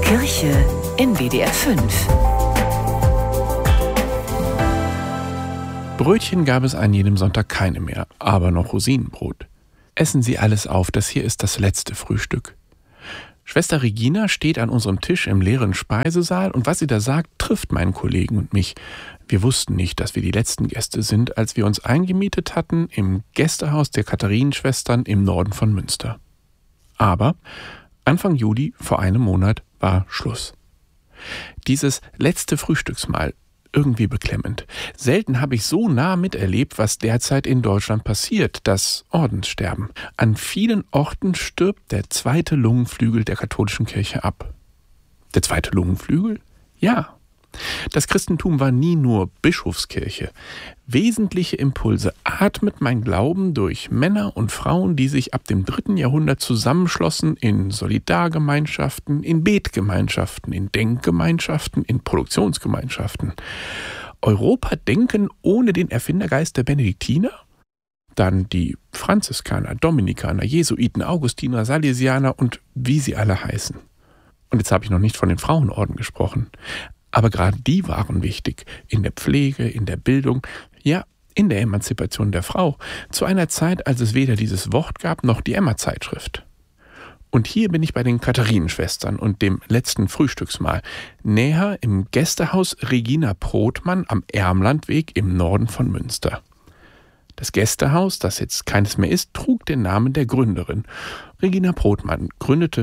Kirche in WDR 5. Brötchen gab es an jedem Sonntag keine mehr, aber noch Rosinenbrot. Essen Sie alles auf, das hier ist das letzte Frühstück. Schwester Regina steht an unserem Tisch im leeren Speisesaal und was sie da sagt, trifft meinen Kollegen und mich. Wir wussten nicht, dass wir die letzten Gäste sind, als wir uns eingemietet hatten im Gästehaus der Katharinenschwestern im Norden von Münster. Aber Anfang Juli, vor einem Monat, war Schluss. Dieses letzte Frühstücksmahl, irgendwie beklemmend. Selten habe ich so nah miterlebt, was derzeit in Deutschland passiert, das Ordenssterben. An vielen Orten stirbt der zweite Lungenflügel der katholischen Kirche ab. Der zweite Lungenflügel? Ja. Das Christentum war nie nur Bischofskirche. Wesentliche Impulse atmet mein Glauben durch Männer und Frauen, die sich ab dem 3. Jahrhundert zusammenschlossen in Solidargemeinschaften, in Betgemeinschaften, in Denkgemeinschaften, in Produktionsgemeinschaften. Europa denken ohne den Erfindergeist der Benediktiner? Dann die Franziskaner, Dominikaner, Jesuiten, Augustiner, Salesianer und wie sie alle heißen. Und jetzt habe ich noch nicht von den Frauenorden gesprochen. Aber gerade die waren wichtig, in der Pflege, in der Bildung, ja, in der Emanzipation der Frau, zu einer Zeit, als es weder dieses Wort gab, noch die Emma-Zeitschrift. Und hier bin ich bei den Katharinenschwestern und dem letzten Frühstücksmahl, näher im Gästehaus Regina Prothmann am Ermlandweg im Norden von Münster. Das Gästehaus, das jetzt keines mehr ist, trug den Namen der Gründerin. Regina Prothmann gründete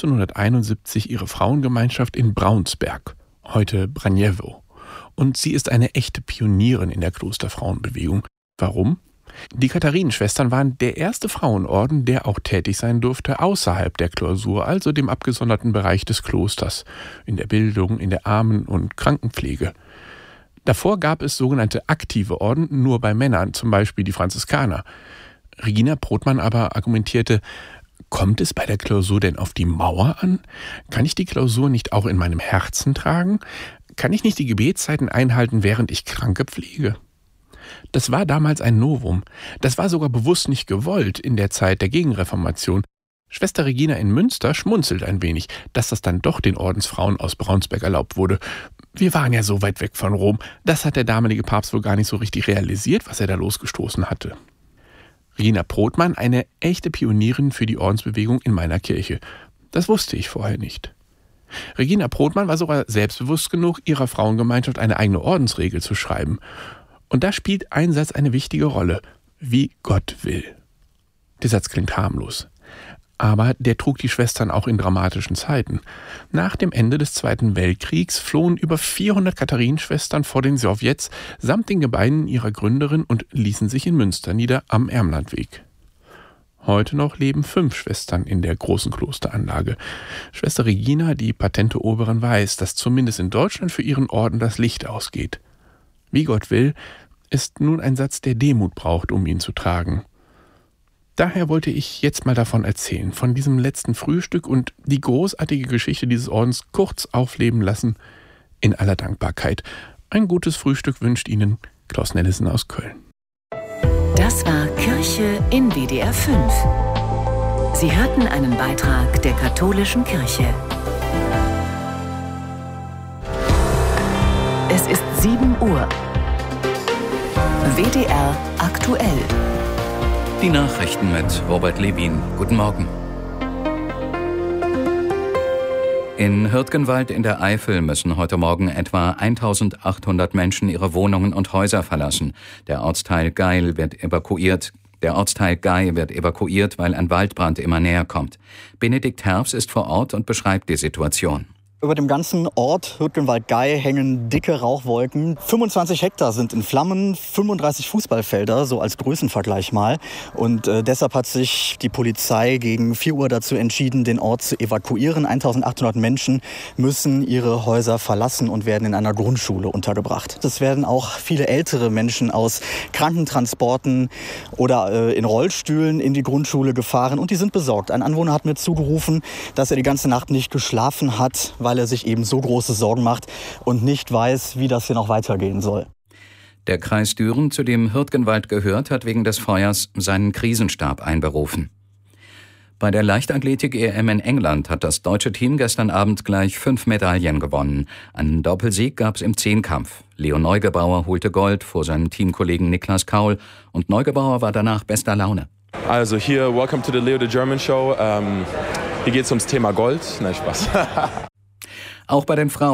1571 ihre Frauengemeinschaft in Braunsberg, heute Braniewo. Und sie ist eine echte Pionierin in der Klosterfrauenbewegung. Warum? Die Katharinenschwestern waren der erste Frauenorden, der auch tätig sein durfte außerhalb der Klausur, also dem abgesonderten Bereich des Klosters, in der Bildung, in der Armen- und Krankenpflege. Davor gab es sogenannte aktive Orden nur bei Männern, zum Beispiel die Franziskaner. Regina Prothmann aber argumentierte, kommt es bei der Klausur denn auf die Mauer an? Kann ich die Klausur nicht auch in meinem Herzen tragen? Kann ich nicht die Gebetszeiten einhalten, während ich Kranke pflege? Das war damals ein Novum. Das war sogar bewusst nicht gewollt in der Zeit der Gegenreformation. Schwester Regina in Münster schmunzelt ein wenig, dass das dann doch den Ordensfrauen aus Braunsberg erlaubt wurde. Wir waren ja so weit weg von Rom. Das hat der damalige Papst wohl gar nicht so richtig realisiert, was er da losgestoßen hatte. Regina Prothmann, eine echte Pionierin für die Ordensbewegung in meiner Kirche. Das wusste ich vorher nicht. Regina Prothmann war sogar selbstbewusst genug, ihrer Frauengemeinschaft eine eigene Ordensregel zu schreiben. Und da spielt ein Satz eine wichtige Rolle. Wie Gott will. Der Satz klingt harmlos. Aber der trug die Schwestern auch in dramatischen Zeiten. Nach dem Ende des Zweiten Weltkriegs flohen über 400 Katharinenschwestern vor den Sowjets samt den Gebeinen ihrer Gründerin und ließen sich in Münster nieder am Ermlandweg. Heute noch leben 5 Schwestern in der großen Klosteranlage. Schwester Regina, die patente Oberin, weiß, dass zumindest in Deutschland für ihren Orden das Licht ausgeht. Wie Gott will, ist nun ein Satz, der Demut braucht, um ihn zu tragen. Daher wollte ich jetzt mal davon erzählen, von diesem letzten Frühstück und die großartige Geschichte dieses Ordens kurz aufleben lassen, in aller Dankbarkeit. Ein gutes Frühstück wünscht Ihnen Klaus Nellissen aus Köln. Das war Kirche in WDR 5. Sie hörten einen Beitrag der katholischen Kirche. Es ist 7 Uhr. WDR aktuell. Die Nachrichten mit Robert Levin. Guten Morgen. In Hürtgenwald in der Eifel müssen heute Morgen etwa 1800 Menschen ihre Wohnungen und Häuser verlassen. Der Ortsteil Geil wird evakuiert, weil ein Waldbrand immer näher kommt. Benedikt Herbst ist vor Ort und beschreibt die Situation. Über dem ganzen Ort Hürtgenwald-Gey hängen dicke Rauchwolken. 25 Hektar sind in Flammen, 35 Fußballfelder, so als Größenvergleich mal. Und deshalb hat sich die Polizei gegen 4 Uhr dazu entschieden, den Ort zu evakuieren. 1800 Menschen müssen ihre Häuser verlassen und werden in einer Grundschule untergebracht. Es werden auch viele ältere Menschen aus Krankentransporten oder in Rollstühlen in die Grundschule gefahren. Und die sind besorgt. Ein Anwohner hat mir zugerufen, dass er die ganze Nacht nicht geschlafen hat, weil er sich eben so große Sorgen macht und nicht weiß, wie das hier noch weitergehen soll. Der Kreis Düren, zu dem Hürtgenwald gehört, hat wegen des Feuers seinen Krisenstab einberufen. Bei der Leichtathletik-EM in England hat das deutsche Team gestern Abend gleich 5 Medaillen gewonnen. Einen Doppelsieg gab es im Zehnkampf. Leo Neugebauer holte Gold vor seinem Teamkollegen Niklas Kaul und Neugebauer war danach bester Laune. Also hier, welcome to the Leo the German Show. Hier geht es ums Thema Gold. Nein, Spaß. Auch bei den Frauen